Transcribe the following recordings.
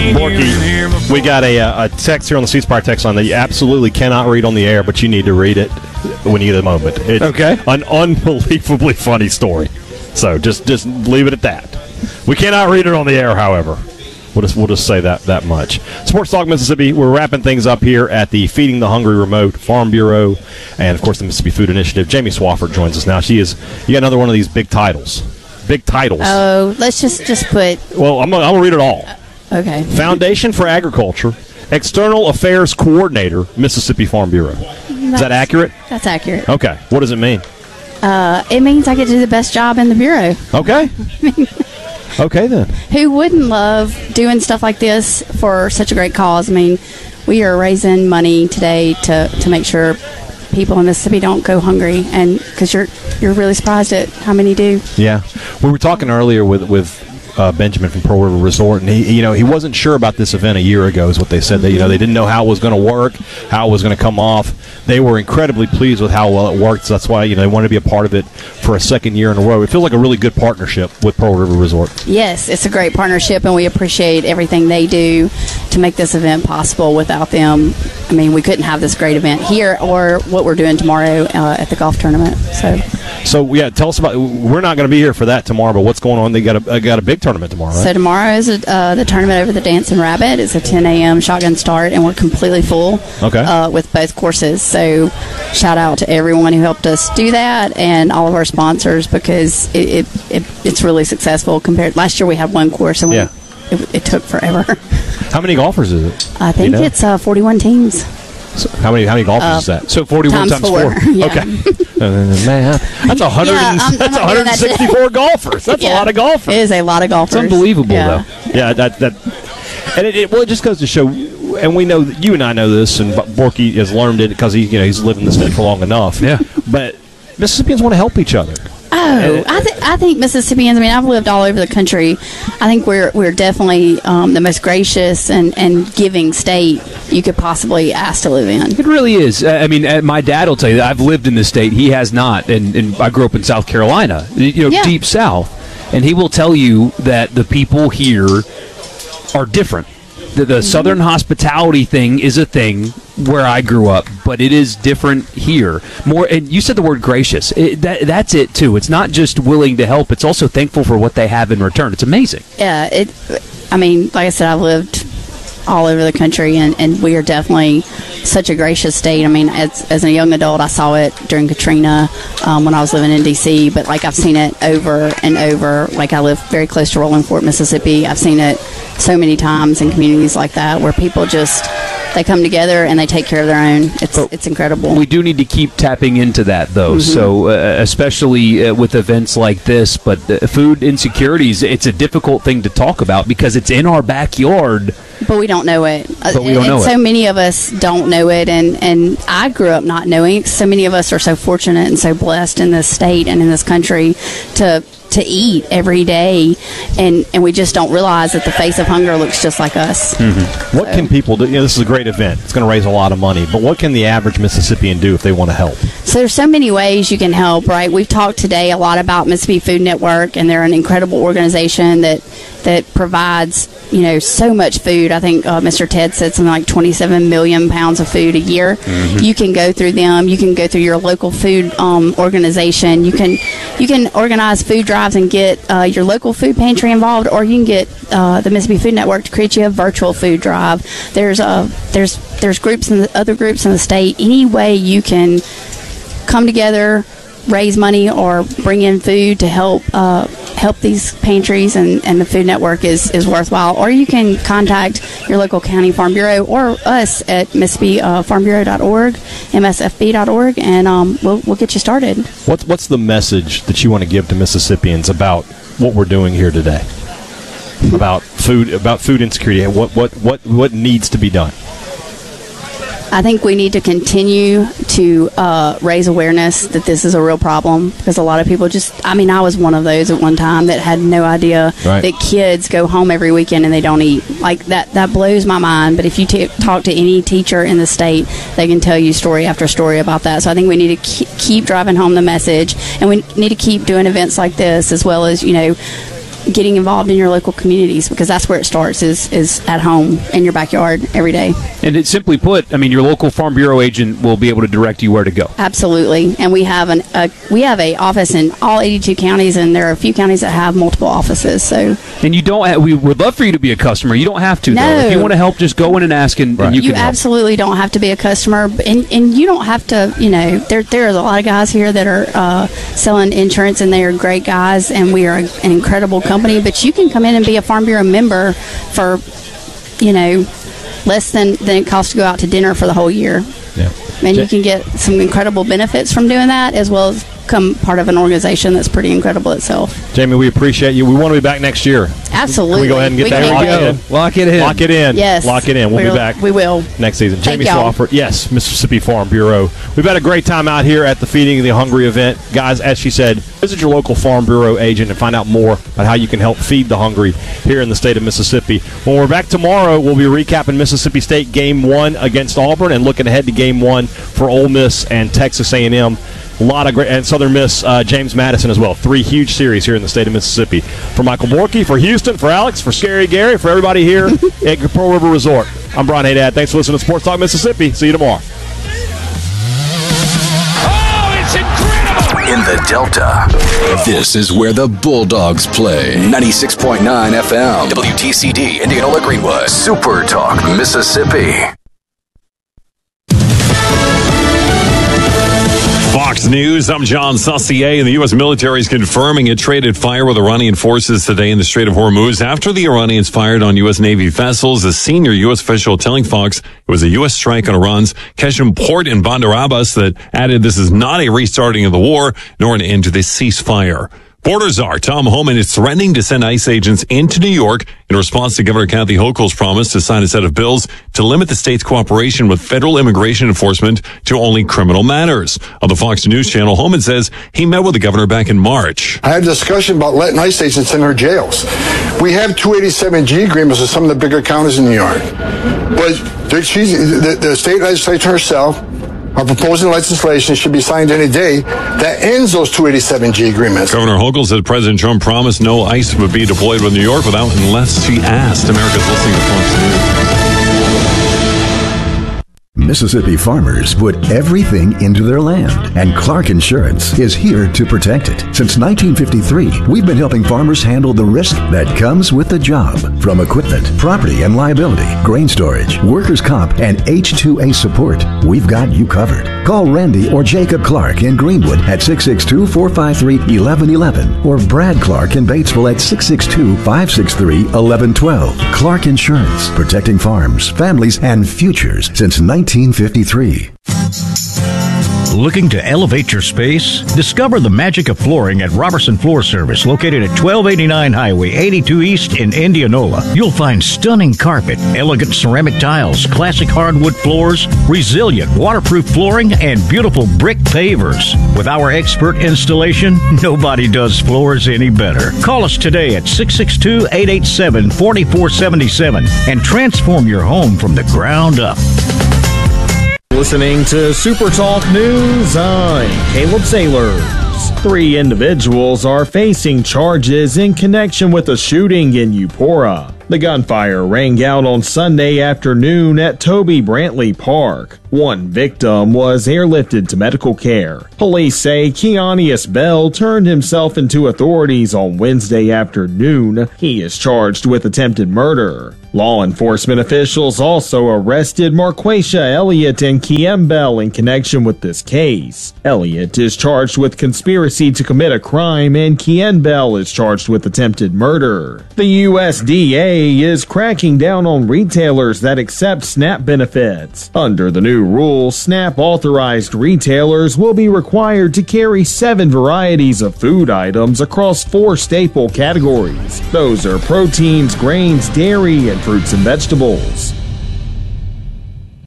Borky, we got a text here on the C Spire text line that you absolutely cannot read on the air, but you need to read it when you get a moment. It's okay. An unbelievably funny story. So just leave it at that. We cannot read it on the air, however. We'll just say that much. Sports Talk Mississippi, we're wrapping things up here at the Feeding the Hungry Remote Farm Bureau and, of course, the Mississippi Food Initiative. Jamie Swafford joins us now. You got another one of these big titles. Big titles. Oh, let's just put... Well, I'm going to read it all. Okay. Foundation for Agriculture, External Affairs Coordinator, Mississippi Farm Bureau. Is that accurate? That's accurate. Okay. What does it mean? It means I get to do the best job in the Bureau. Okay. Okay, then. Who wouldn't love doing stuff like this for such a great cause? I mean, we are raising money today to make sure people in Mississippi don't go hungry, and because you're really surprised at how many do. Yeah. We were talking earlier with Benjamin from Pearl River Resort, and he wasn't sure about this event a year ago, is what they said. They didn't know how it was going to work, how it was going to come off. They were incredibly pleased with how well it worked, so that's why they wanted to be a part of it for a second year in a row. It feels like a really good partnership with Pearl River Resort. Yes, it's a great partnership, and we appreciate everything they do to make this event possible. Without them, I mean, we couldn't have this great event here or what we're doing tomorrow at the golf tournament. So yeah, tell us about. We're not going to be here for that tomorrow, but what's going on? They got a big tournament tomorrow, right? So tomorrow is the tournament over the Dancing Rabbit. It's a 10 a.m. shotgun start, and we're completely full. Okay. With both courses. So shout out to everyone who helped us do that, and all of our sponsors, because it's really successful. Compared last year, we had one course, and it took forever. How many golfers is it? I think it's 41 teams. So how many golfers is that? So 41 times 4. Yeah. Okay. Math. That's 164 golfers. That's a lot of golfers. It is a lot of golfers. It's unbelievable, though. Yeah, and it just goes to show, and we know that you and I know this, and Borky has learned it because he's lived in the state for long enough. Yeah. But Mississippians want to help each other. Oh, I think Mississippians. I mean, I've lived all over the country. I think we're definitely the most gracious and giving state you could possibly ask to live in. It really is. I mean, my dad will tell you that I've lived in this state. He has not, and I grew up in South Carolina, deep South, and he will tell you that the people here are different. The Southern hospitality thing is a thing where I grew up, but it is different here. More, and you said the word gracious. That's it too. It's not just willing to help; it's also thankful for what they have in return. It's amazing. Yeah, I mean, like I said, I've lived all over the country, and we are definitely such a gracious state. I mean, as a young adult, I saw it during Katrina when I was living in D.C., but like I've seen it over and over. Like I live very close to Rolling Fork, Mississippi. I've seen it so many times in communities like that where people they come together and they take care of their own. It's incredible. We do need to keep tapping into that, though. Mm-hmm. So especially with events like this, but food insecurities, it's a difficult thing to talk about because it's in our backyard. But we don't know it. But we don't know it. So many of us don't know it, and I grew up not knowing it. So many of us are so fortunate and so blessed in this state and in this country to eat every day, and we just don't realize that the face of hunger looks just like us. Mm-hmm. What can people do? This is a great event. It's going to raise a lot of money, but what can the average Mississippian do if they want to help? So there's so many ways you can help, right? We've talked today a lot about Mississippi Food Network, and they're an incredible organization that provides so much food. I think Mr. Ted said something like 27 million pounds of food a year. Mm-hmm. You can go through them. You can go through your local food organization. You can organize food drives and get your local food pantry involved, or you can get the Mississippi Food Network to create you a virtual food drive. There's groups and other groups in the state. Any way you can come together, raise money, or bring in food to help these pantries and the Food Network is worthwhile. Or you can contact your local county farm bureau or us at MississippiFarmBureau.org, MSFB.org, and we'll get you started. What's the message that you want to give to Mississippians about what we're doing here today? About food insecurity. What needs to be done? I think we need to continue to raise awareness that this is a real problem, because a lot of people I was one of those at one time that had no idea that kids go home every weekend and they don't eat. Like that blows my mind. But if you talk to any teacher in the state, they can tell you story after story about that. So I think we need to keep driving home the message, and we need to keep doing events like this, as well as getting involved in your local communities, because that's where it starts, is at home in your backyard every day. And it's simply put, I mean, your local Farm Bureau agent will be able to direct you where to go. Absolutely. And we have a office in all 82 counties, and there are a few counties that have multiple offices. So, and you don't we would love for you to be a customer. You don't have to, no. though. If you want to help, just go in and ask, and you can help. Absolutely don't have to be a customer, and you don't have to, there are a lot of guys here that are selling insurance, and they are great guys, and we are an incredible company, but you can come in and be a Farm Bureau member for, less than it costs to go out to dinner for the whole year. Yeah. And you can get some incredible benefits from doing that, as well as become part of an organization that's pretty incredible itself. Jamie, we appreciate you. We want to be back next year. Absolutely. Can we go ahead and get that Lock it in. Lock it in. Yes. Lock it in. We'll be back. We will. Next season. Thank Jamie y'all. Swafford. Yes, Mississippi Farm Bureau. We've had a great time out here at the Feeding the Hungry event. Guys, as she said, visit your local Farm Bureau agent and find out more about how you can help feed the hungry here in the state of Mississippi. When we're back tomorrow, we'll be recapping Mississippi State Game 1 against Auburn and looking ahead to Game 1 for Ole Miss and Texas A&M. A lot of great, and Southern Miss, James Madison as well. 3 huge series here in the state of Mississippi. For Michael Borky, for Houston, for Alex, for Scary Gary, for everybody here at Pearl River Resort. I'm Brian Haydad. Thanks for listening to Sports Talk Mississippi. See you tomorrow. Oh, it's incredible! In the Delta, this is where the Bulldogs play. 96.9 FM, WTCD, Indianola Greenwood, Super Talk Mississippi. Fox News, I'm John Saucier, and the U.S. military is confirming it traded fire with Iranian forces today in the Strait of Hormuz after the Iranians fired on U.S. Navy vessels. A senior U.S. official telling Fox it was a U.S. strike on Iran's Qeshm port in Bandar Abbas that added this is not a restarting of the war nor an end to the ceasefire. Border czar Tom Homan is threatening to send ICE agents into New York in response to Governor Kathy Hochul's promise to sign a set of bills to limit the state's cooperation with federal immigration enforcement to only criminal matters. On the Fox News channel, Homan says he met with the governor back in March. I had a discussion about letting ICE agents in our jails. We have 287G agreements with some of the bigger counties in New York. But the state legislature herself are proposing legislation should be signed any day that ends those 287G agreements. Governor Hochul said President Trump promised no ICE would be deployed with New York unless she asked. America's listening to Fox News. Mississippi farmers put everything into their land, and Clark Insurance is here to protect it. Since 1953, we've been helping farmers handle the risk that comes with the job. From equipment, property and liability, grain storage, workers' comp, and H-2A support, we've got you covered. Call Randy or Jacob Clark in Greenwood at 662-453-1111 or Brad Clark in Batesville at 662-563-1112. Clark Insurance, protecting farms, families, and futures since 1953. Looking to elevate your space? Discover the magic of flooring at Robertson Floor Service, located at 1289 Highway 82 East in Indianola. You'll find stunning carpet, elegant ceramic tiles, classic hardwood floors, resilient waterproof flooring, and beautiful brick pavers. With our expert installation, nobody does floors any better. Call us today at 662-887-4477 and transform your home from the ground up. Listening to Super Talk News, I'm Caleb Sailors. 3 individuals are facing charges in connection with a shooting in Eupora. The gunfire rang out on Sunday afternoon at Toby Brantley Park. One victim was airlifted to medical care. Police say Keanius Bell turned himself into authorities on Wednesday afternoon. He is charged with attempted murder. Law enforcement officials also arrested Marquesha Elliott and Kiem Bell in connection with this case. Elliott is charged with conspiracy to commit a crime, and Kiem Bell is charged with attempted murder. The USDA is cracking down on retailers that accept SNAP benefits. Under the new rules, SNAP-authorized retailers will be required to carry 7 varieties of food items across 4 staple categories. Those are proteins, grains, dairy, and fruits and vegetables.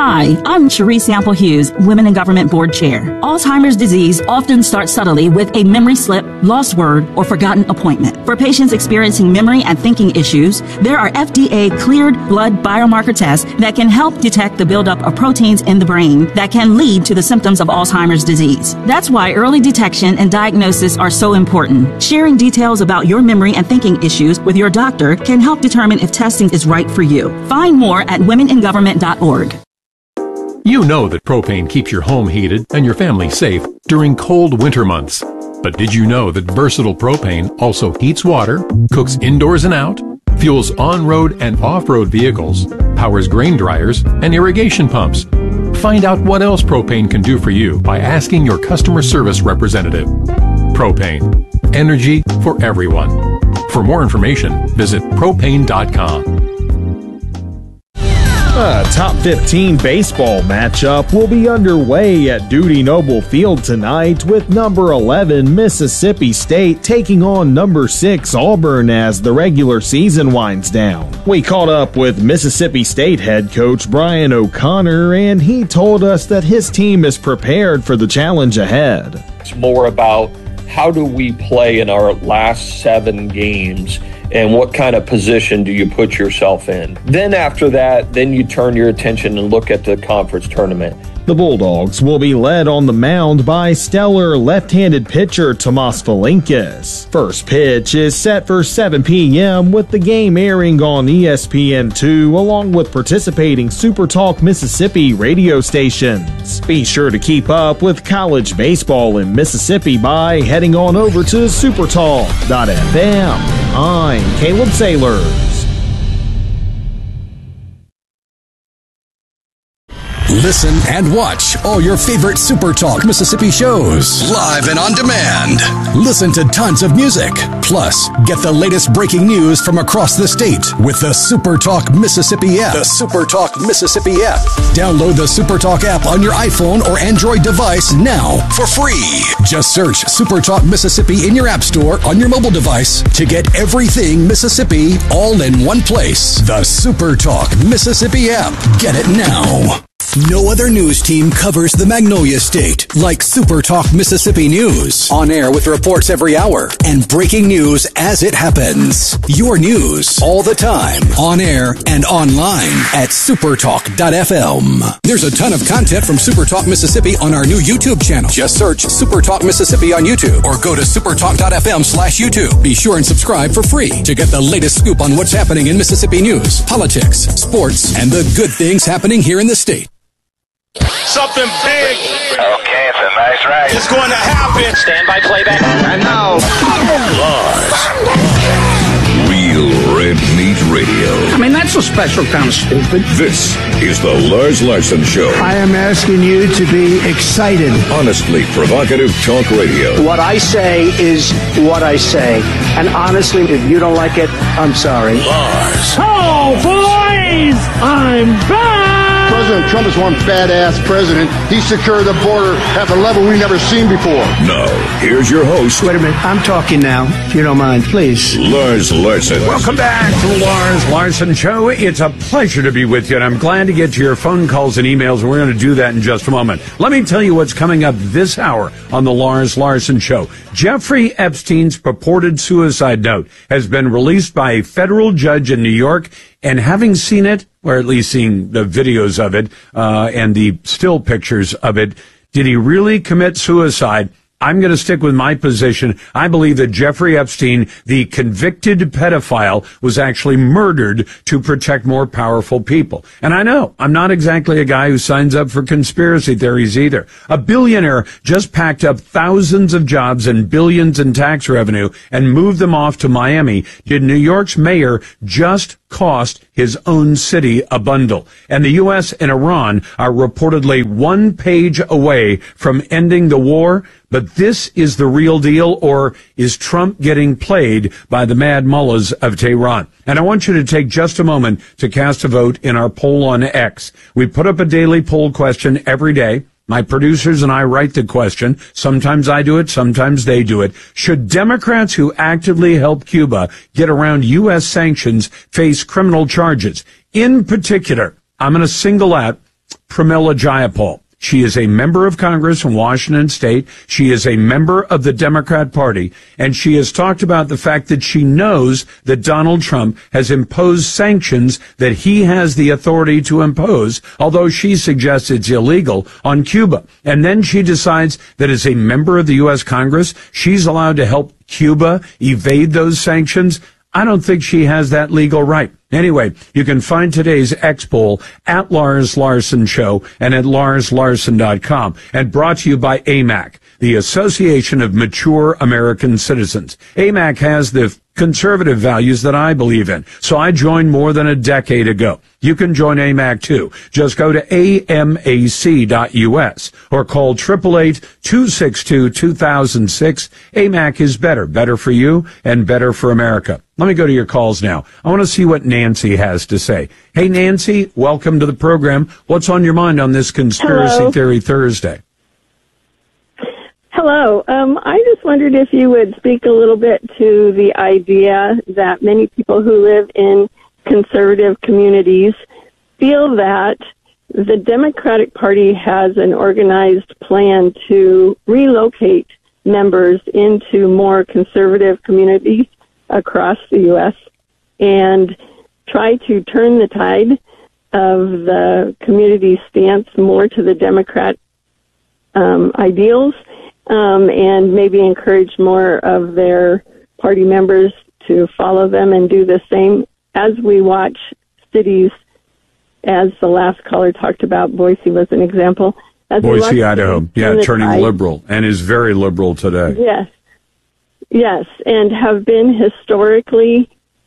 Hi, I'm Cherie Sample Hughes, Women in Government Board Chair. Alzheimer's disease often starts subtly with a memory slip, lost word, or forgotten appointment. For patients experiencing memory and thinking issues, there are FDA-cleared blood biomarker tests that can help detect the buildup of proteins in the brain that can lead to the symptoms of Alzheimer's disease. That's why early detection and diagnosis are so important. Sharing details about your memory and thinking issues with your doctor can help determine if testing is right for you. Find more at womeningovernment.org. You know that propane keeps your home heated and your family safe during cold winter months. But did you know that Versatile Propane also heats water, cooks indoors and out, fuels on-road and off-road vehicles, powers grain dryers, and irrigation pumps? Find out what else propane can do for you by asking your customer service representative. Propane. Energy for everyone. For more information, visit propane.com. A top 15 baseball matchup will be underway at Dudy Noble Field tonight with number 11 Mississippi State taking on number 6 Auburn as the regular season winds down. We caught up with Mississippi State head coach Brian O'Connor, and he told us that his team is prepared for the challenge ahead. It's more about how do we play in our last 7 games and what kind of position do you put yourself in. Then after that, then you turn your attention and look at the conference tournament. The Bulldogs will be led on the mound by stellar left-handed pitcher Tomas Valinkis. First pitch is set for 7 p.m. with the game airing on ESPN2 along with participating Super Talk Mississippi radio stations. Be sure to keep up with college baseball in Mississippi by heading on over to supertalk.fm. I'm Caleb Sailors. Listen and watch all your favorite Super Talk Mississippi shows live and on demand. Listen to tons of music. Plus, get the latest breaking news from across the state with the Super Talk Mississippi app. The Super Talk Mississippi app. Download the Super Talk app on your iPhone or Android device now for free. Just search Super Talk Mississippi in your app store on your mobile device to get everything Mississippi all in one place. The Super Talk Mississippi app. Get it now. No other news team covers the Magnolia State like Super Talk Mississippi News. On air with reports every hour and breaking news as it happens. Your news all the time. On air and online at supertalk.fm. There's a ton of content from Super Talk Mississippi on our new YouTube channel. Just search Super Talk Mississippi on YouTube or go to supertalk.fm/YouTube. Be sure and subscribe for free to get the latest scoop on what's happening in Mississippi news, politics, sports, and the good things happening here in the state. Something big. Okay, it's a nice ride. It's going to happen. Stand by playback. And now, Real Red Meat Radio. I mean, that's a special kind of stupid. This is the Lars Larson Show. I am asking you to be excited. Honestly provocative talk radio. What I say is what I say. And honestly, if you don't like it, I'm sorry. Lars. Oh, boys! I'm back! President Trump is one badass president. He secured the border at the level we've never seen before. Now, here's your host. Wait a minute. I'm talking now, if you don't mind, please. Lars Larson. Welcome back to the Lars Larson Show. It's a pleasure to be with you, and I'm glad to get to your phone calls and emails, and we're going to do that in just a moment. Let me tell you what's coming up this hour on the Lars Larson Show. Jeffrey Epstein's purported suicide note has been released by a federal judge in New York, and having seen it, or at least seeing the videos of it, and the still pictures of it, did he really commit suicide? I'm going to stick with my position. I believe that Jeffrey Epstein, the convicted pedophile, was actually murdered to protect more powerful people. And I know I'm not exactly a guy who signs up for conspiracy theories either. A billionaire just packed up thousands of jobs and billions in tax revenue and moved them off to Miami. Did New York's mayor just cost his own city a bundle? And the U.S. and Iran are reportedly 1 page away from ending the war. But this is the real deal, or is Trump getting played by the mad mullahs of Tehran? And I want you to take just a moment to cast a vote in our poll on X. We put up a daily poll question every day. My producers and I write the question. Sometimes I do it, sometimes they do it. Should Democrats who actively help Cuba get around U.S. sanctions face criminal charges? In particular, I'm going to single out Pramila Jayapal. She is a member of Congress from Washington State. She is a member of the Democrat Party, and she has talked about the fact that she knows that Donald Trump has imposed sanctions that he has the authority to impose, although she suggests it's illegal, on Cuba. And then she decides that as a member of the U.S. Congress, she's allowed to help Cuba evade those sanctions. I don't think she has that legal right. Anyway, you can find today's X poll at Lars Larson Show and at LarsLarson.com, and brought to you by AMAC, the Association of Mature American Citizens. AMAC has the conservative values that I believe in, so I joined more than a decade ago. You can join AMAC too. Just go to amac.us or call 888-262-2006. AMAC is better for you and better for America. Let me go to your calls now. I want to see what Nancy has to say. Hey, Nancy, welcome to the program. What's on your mind on this Conspiracy Theory Thursday? Hello. I just wondered if you would speak a little bit to the idea that many people who live in conservative communities feel that the Democratic Party has an organized plan to relocate members into more conservative communities across the U.S. and try to turn the tide of the community stance more to the Democrat ideals, and maybe encourage more of their party members to follow them and do the same. As we watch cities, as the last caller talked about, Boise was an example. Boise, Idaho, turning liberal, and is very liberal today. Yes, and have been historically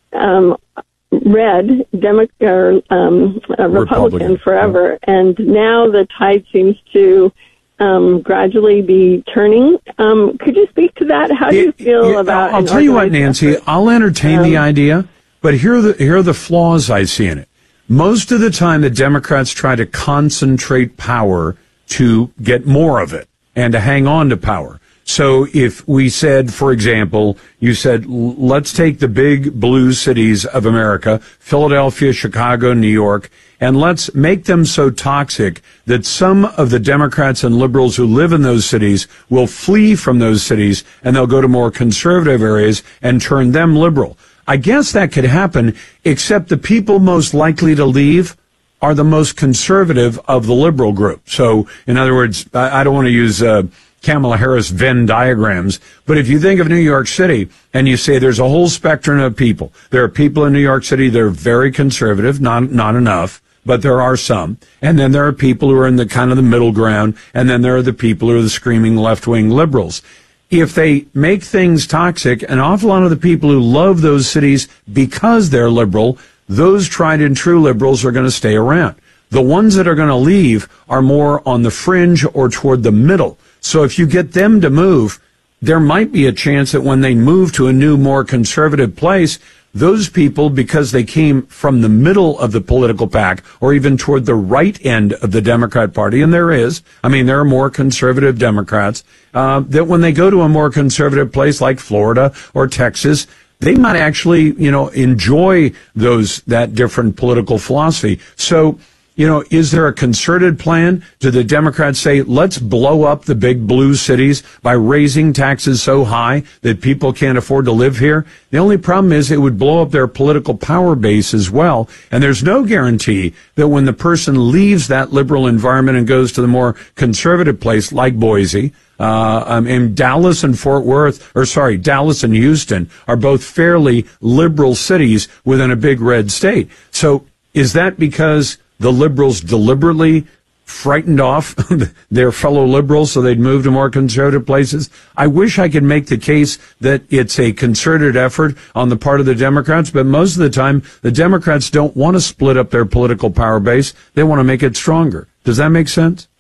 Republican forever, and now the tide seems to gradually be turning. Could you speak to that? How do you feel about? I'll tell you what, Nancy. I'll entertain the idea, but here are the flaws I see in it. Most of the time, the Democrats try to concentrate power to get more of it and to hang on to power. So if we said, for example, you said, let's take the big blue cities of America, Philadelphia, Chicago, New York, and let's make them so toxic that some of the Democrats and liberals who live in those cities will flee from those cities, and they'll go to more conservative areas and turn them liberal. I guess that could happen, except the people most likely to leave are the most conservative of the liberal group. So, in other words, I don't want to use Kamala Harris Venn diagrams, but if you think of New York City and you say there's a whole spectrum of people, there are people in New York City that are very conservative, not enough, but there are some, and then there are people who are in the kind of the middle ground, and then there are the people who are the screaming left-wing liberals. If they make things toxic, an awful lot of the people who love those cities because they're liberal, those tried and true liberals are going to stay around. The ones that are going to leave are more on the fringe or toward the middle. So if you get them to move, there might be a chance that when they move to a new, more conservative place, those people, because they came from the middle of the political pack or even toward the right end of the Democrat Party, and there are more conservative Democrats, that when they go to a more conservative place like Florida or Texas, they might actually, enjoy that different political philosophy. So, is there a concerted plan? Do the Democrats say, let's blow up the big blue cities by raising taxes so high that people can't afford to live here? The only problem is it would blow up their political power base as well. And there's no guarantee that when the person leaves that liberal environment and goes to the more conservative place like Boise, and Dallas and Dallas and Houston are both fairly liberal cities within a big red state. So is that because the liberals deliberately frightened off their fellow liberals so they'd move to more conservative places? I wish I could make the case that it's a concerted effort on the part of the Democrats, but most of the time, the Democrats don't want to split up their political power base. They want to make it stronger. Does that make sense?